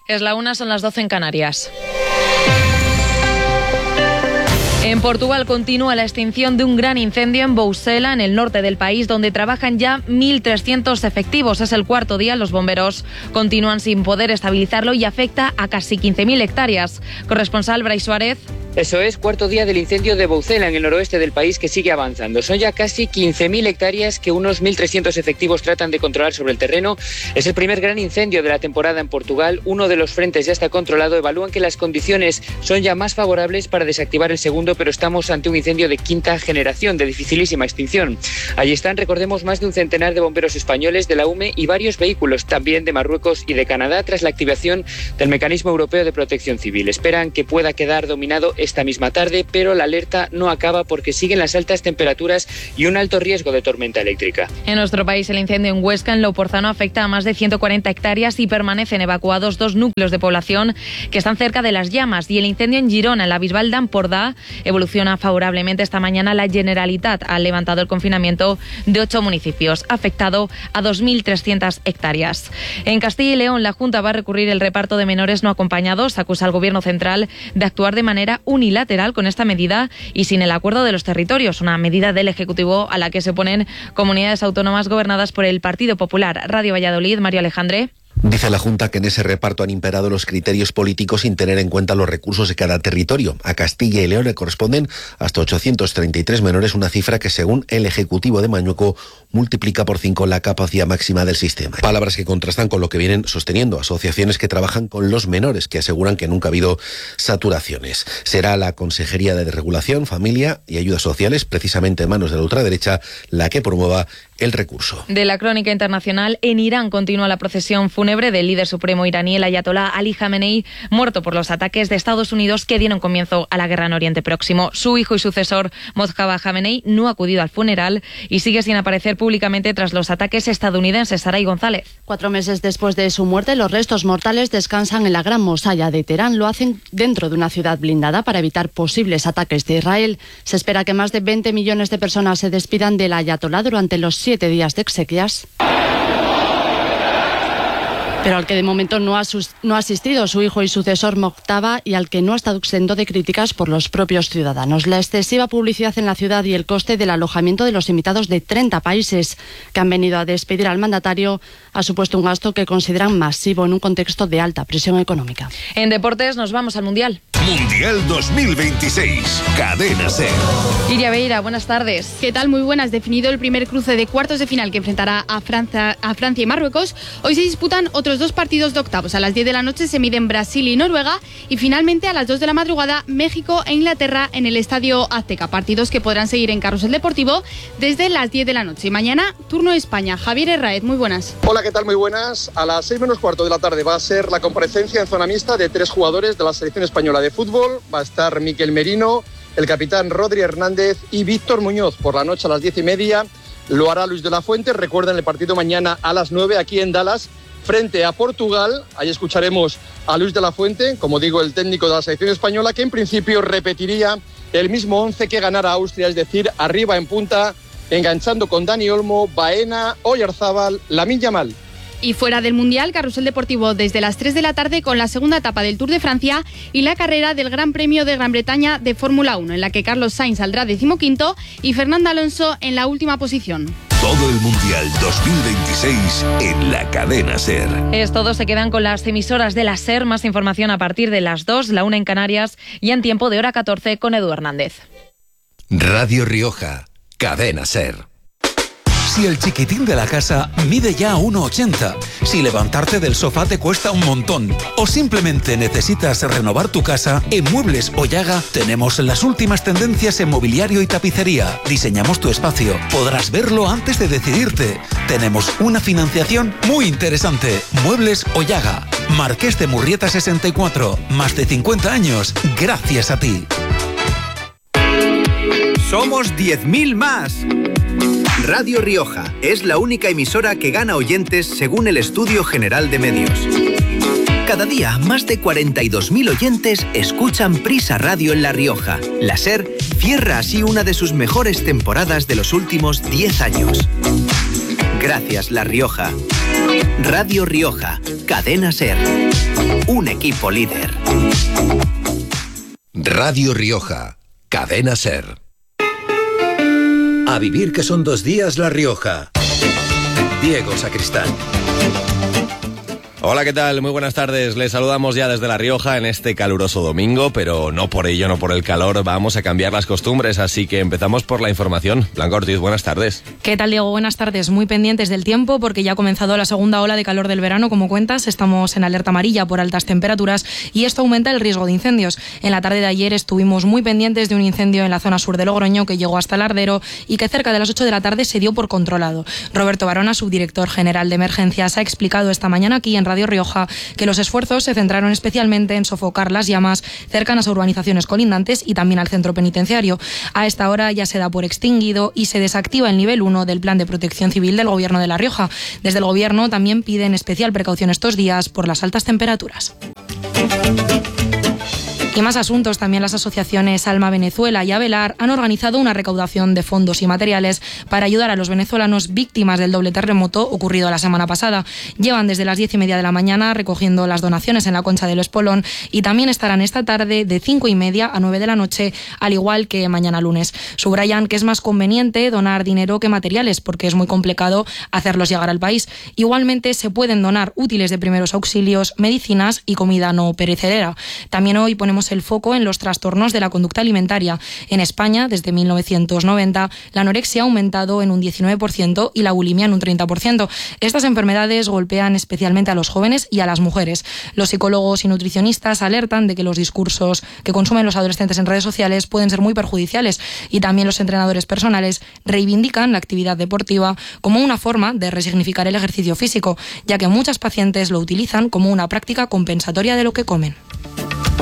Es la 1, son las 12 en Canarias. En Portugal continúa la extinción de un gran incendio en Bousela, en el norte del país, donde trabajan ya 1.300 efectivos. Es el cuarto día. Los bomberos continúan sin poder estabilizarlo y afecta a casi 15.000 hectáreas. Corresponsal Brais Suárez. Eso es, cuarto día del incendio de Bousela, en el noroeste del país, que sigue avanzando. Son ya casi 15.000 hectáreas que unos 1.300 efectivos tratan de controlar sobre el terreno. Es el primer gran incendio de la temporada en Portugal. Uno de los frentes ya está controlado. Evalúan que las condiciones son ya más favorables para desactivar el segundo, pero estamos ante un incendio de quinta generación, de dificilísima extinción. Allí están, recordemos, más de un centenar de bomberos españoles, de la UME y varios vehículos, también de Marruecos y de Canadá, tras la activación del Mecanismo Europeo de Protección Civil. Esperan que pueda quedar dominado esta misma tarde, pero la alerta no acaba porque siguen las altas temperaturas y un alto riesgo de tormenta eléctrica. En nuestro país, el incendio en Huesca, en Loporzano, afecta a más de 140 hectáreas y permanecen evacuados 2 núcleos de población que están cerca de las llamas. Y el incendio en Girona, en la Bisbal d'Empordà, evoluciona favorablemente. Esta mañana la Generalitat ha levantado el confinamiento de 8 municipios, afectado a 2.300 hectáreas. En Castilla y León, la Junta va a recurrir el reparto de menores no acompañados. Acusa al Gobierno central de actuar de manera unilateral con esta medida y sin el acuerdo de los territorios, una medida del Ejecutivo a la que se oponen comunidades autónomas gobernadas por el Partido Popular. Radio Valladolid, Mario Alejandre. Dice la Junta que en ese reparto han imperado los criterios políticos sin tener en cuenta los recursos de cada territorio. A Castilla y León le corresponden hasta 833 menores, una cifra que, según el Ejecutivo de Mañueco, multiplica por 5 la capacidad máxima del sistema. Palabras que contrastan con lo que vienen sosteniendo asociaciones que trabajan con los menores, que aseguran que nunca ha habido saturaciones. Será la Consejería de Regulación, Familia y Ayudas Sociales, precisamente en manos de la ultraderecha, la que promueva el recurso. De la crónica internacional, en Irán continúa la procesión fúnebre del líder supremo iraní, el ayatolá Ali Jamenei, muerto por los ataques de Estados Unidos que dieron comienzo a la guerra en Oriente Próximo. Su hijo y sucesor, Mojtaba Jamenei, no ha acudido al funeral y sigue sin aparecer públicamente tras los ataques estadounidenses. Saray González. 4 meses después de su muerte, los restos mortales descansan en la Gran Mosalla de Teherán. Lo hacen dentro de una ciudad blindada para evitar posibles ataques de Israel. Se espera que más de 20 millones de personas se despidan del ayatolá durante los 7 días de exequias, pero al que de momento no ha asistido su hijo y sucesor Mojtaba, y al que no ha estado exento de críticas por los propios ciudadanos. La excesiva publicidad en la ciudad y el coste del alojamiento de los invitados de 30 países que han venido a despedir al mandatario ha supuesto un gasto que consideran masivo en un contexto de alta presión económica. En deportes nos vamos al Mundial. Mundial 2026, Cadena SER. Iria Beira, buenas tardes. ¿Qué tal? Muy buenas. Definido el primer cruce de cuartos de final que enfrentará a Francia y Marruecos, hoy se disputan otros 2 partidos de octavos. A las 10 de la noche se miden Brasil y Noruega y finalmente a las 2 de la madrugada México e Inglaterra en el Estadio Azteca. Partidos que podrán seguir en Carrusel Deportivo desde las 10 de la noche. Y mañana, turno de España. Javier Herráez, muy buenas. Hola, ¿qué tal? Muy buenas. A las 6 menos cuarto de la tarde va a ser la comparecencia en zona mixta de 3 jugadores de la selección española de fútbol. Va a estar Miquel Merino, el capitán Rodri Hernández y Víctor Muñoz. Por la noche a las 10:30 lo hará Luis de la Fuente. Recuerden el partido mañana a las 9 aquí en Dallas frente a Portugal. Ahí escucharemos a Luis de la Fuente, como digo, el técnico de la selección española, que en principio repetiría el mismo 11 que ganara Austria, es decir, arriba en punta, enganchando con Dani Olmo, Baena, Oyarzábal, Lamine Yamal. Y fuera del Mundial, Carrusel Deportivo desde las 3 de la tarde con la segunda etapa del Tour de Francia y la carrera del Gran Premio de Gran Bretaña de Fórmula 1, en la que Carlos Sainz saldrá 15º y Fernando Alonso en la última posición. Todo el Mundial 2026 en la Cadena SER. Es todo, se quedan con las emisoras de la SER. Más información a partir de las 2, la 1 en Canarias y en tiempo de hora 14 con Edu Hernández. Radio Rioja, Cadena SER. Si el chiquitín de la casa mide ya 1,80, si levantarte del sofá te cuesta un montón o simplemente necesitas renovar tu casa, en Muebles Ollaga tenemos las últimas tendencias en mobiliario y tapicería. Diseñamos tu espacio, podrás verlo antes de decidirte. Tenemos una financiación muy interesante. Muebles Ollaga, Marqués de Murrieta 64, más de 50 años gracias a ti. Somos 10.000 más. Radio Rioja es la única emisora que gana oyentes según el Estudio General de Medios. Cada día, más de 42.000 oyentes escuchan Prisa Radio en La Rioja. La SER cierra así una de sus mejores temporadas de los últimos 10 años. Gracias, La Rioja. Radio Rioja, Cadena SER. un equipo líder. Radio Rioja, Cadena Ser. A vivir que son 2 días La Rioja. Diego Sacristán. Hola, ¿qué tal? Muy buenas tardes. Les saludamos ya desde La Rioja en este caluroso domingo, pero no por ello, no por el calor, vamos a cambiar las costumbres, así que empezamos por la información. Blanca Ortiz, buenas tardes. ¿Qué tal, Diego? Buenas tardes. Muy pendientes del tiempo porque ya ha comenzado la segunda ola de calor del verano, como cuentas. Estamos en alerta amarilla por altas temperaturas y esto aumenta el riesgo de incendios. En la tarde de ayer estuvimos muy pendientes de un incendio en la zona sur de Logroño que llegó hasta Lardero y que cerca de las 8 de la tarde se dio por controlado. Roberto Barona, subdirector general de emergencias, ha explicado esta mañana aquí en Radio Rioja que los esfuerzos se centraron especialmente en sofocar las llamas cercanas a urbanizaciones colindantes y también al centro penitenciario. A esta hora ya se da por extinguido y se desactiva el nivel 1 del Plan de Protección Civil del Gobierno de La Rioja. Desde el Gobierno también piden especial precaución estos días por las altas temperaturas. Y más asuntos, también las asociaciones Alma Venezuela y Avelar han organizado una recaudación de fondos y materiales para ayudar a los venezolanos víctimas del doble terremoto ocurrido la semana pasada. Llevan desde las 10:30 de la mañana recogiendo las donaciones en la Concha del Espolón y también estarán esta tarde de 5:30 a 9 de la noche, al igual que mañana lunes. Subrayan que es más conveniente donar dinero que materiales porque es muy complicado hacerlos llegar al país. Igualmente se pueden donar útiles de primeros auxilios, medicinas y comida no perecedera. También hoy ponemos el foco en los trastornos de la conducta alimentaria. En España, desde 1990, la anorexia ha aumentado en un 19% y la bulimia en un 30%. Estas enfermedades golpean especialmente a los jóvenes y a las mujeres. Los psicólogos y nutricionistas alertan de que los discursos que consumen los adolescentes en redes sociales pueden ser muy perjudiciales y también los entrenadores personales reivindican la actividad deportiva como una forma de resignificar el ejercicio físico, ya que muchas pacientes lo utilizan como una práctica compensatoria de lo que comen.